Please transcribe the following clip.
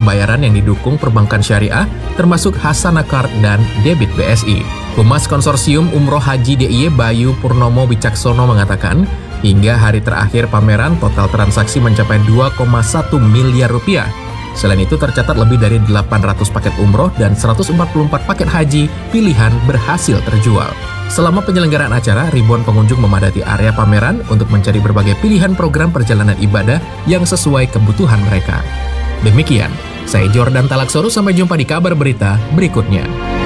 pembayaran yang didukung perbankan syariah, termasuk Hasanah Card dan debit BSI. Humas Konsorsium Umroh Haji DIY Bayu Purnomo Wicaksono mengatakan, hingga hari terakhir pameran, total transaksi mencapai 2,1 miliar rupiah. Selain itu tercatat lebih dari 800 paket umroh dan 144 paket haji pilihan berhasil terjual. Selama penyelenggaraan acara, ribuan pengunjung memadati area pameran untuk mencari berbagai pilihan program perjalanan ibadah yang sesuai kebutuhan mereka. Demikian, saya Jordan Talaksoru, sampai jumpa di kabar berita berikutnya.